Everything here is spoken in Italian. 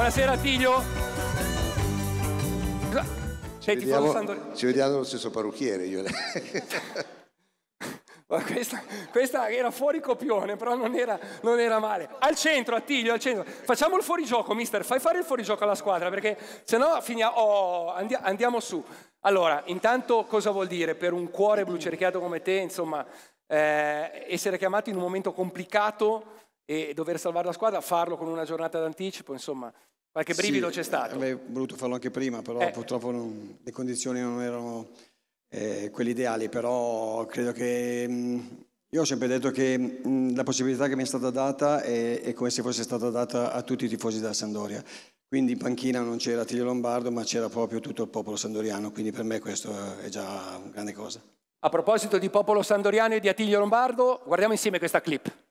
Buonasera Attilio. Sei tifoso Sampdoria? Ci vediamo dallo stesso parrucchiere io. Questa era fuori copione, però non era male. Al centro, Attilio, al centro. Facciamo il fuorigioco, mister. Fai fare il fuorigioco alla squadra, perché sennò finiamo. Oh, andiamo su. Allora, intanto cosa vuol dire per un cuore blu cerchiato come te, insomma, essere chiamato in un momento complicato e dover salvare la squadra, farlo con una giornata d'anticipo, insomma, qualche brivido c'è stato. Avrei voluto farlo anche prima, però purtroppo le condizioni non erano quelli ideali, però credo che io ho sempre detto che la possibilità che mi è stata data è come se fosse stata data a tutti i tifosi della Sampdoria. Quindi in panchina non c'era Attilio Lombardo, ma c'era proprio tutto il popolo sandoriano, quindi per me questo è già una grande cosa. A proposito di popolo sandoriano e di Attilio Lombardo, guardiamo insieme questa clip.